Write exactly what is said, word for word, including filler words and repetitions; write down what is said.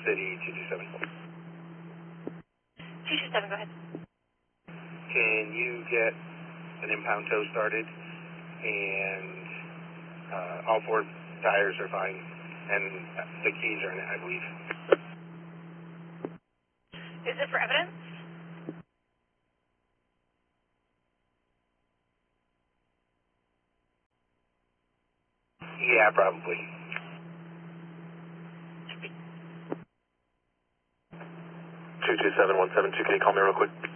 City, two two seven. two two seven, go ahead. Can you get an impound tow started? And uh, all four tires are fine, and the keys are in it, I believe. Is it for evidence? Yeah, probably. two two seven one seven two, can you call me real quick?